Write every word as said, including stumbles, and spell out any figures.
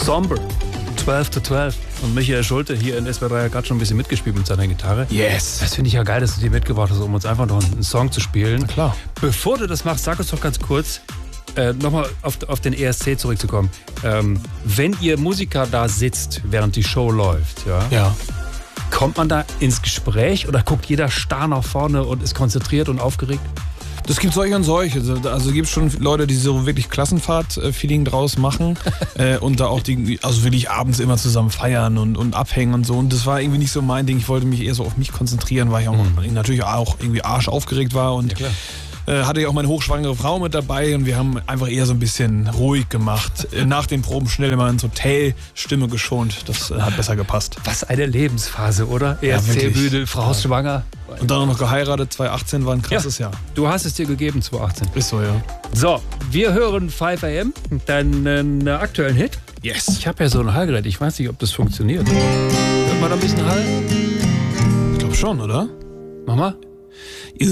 Somber, zwölf zu zwölf. Und Michael Schulte hier in S W R drei hat gerade schon ein bisschen mitgespielt mit seiner Gitarre. Yes. Das finde ich ja geil, dass du dir mitgebracht hast, um uns einfach noch einen Song zu spielen. Na klar. Bevor du das machst, sag uns doch ganz kurz, äh, nochmal auf, auf den E S C zurückzukommen. Ähm, wenn ihr Musiker da sitzt, während die Show läuft, ja, Ja. kommt man da ins Gespräch oder guckt jeder starr nach vorne und ist konzentriert und aufgeregt? Das gibt solche und solche. Also gibt es schon Leute, die so wirklich Klassenfahrt-Feeling draus machen äh, und da auch die, also wirklich abends immer zusammen feiern und, und abhängen und so. Und das war irgendwie nicht so mein Ding. Ich wollte mich eher so auf mich konzentrieren, weil ich auch mhm. natürlich auch irgendwie arschaufgeregt war und Ja, klar. äh, hatte ja auch meine hochschwangere Frau mit dabei und wir haben einfach eher so ein bisschen ruhig gemacht. Äh, nach den Proben schnell immer ins Hotel, Stimme geschont. Das äh, hat besser gepasst. Was eine Lebensphase, oder? E S Ja, wirklich. C-Bühne, Frau Ja. schwanger. Und dann auch noch geheiratet, zwanzig achtzehn war ein krasses Jahr. Du hast es dir gegeben, zwanzig achtzehn. Ist so, ja. So, wir hören fünf A M, deinen äh, aktuellen Hit. Yes. Ich habe ja so ein Hallgerät, ich weiß nicht, ob das funktioniert. Hört man da ein bisschen Hall? Ich glaube schon, oder? Mach mal.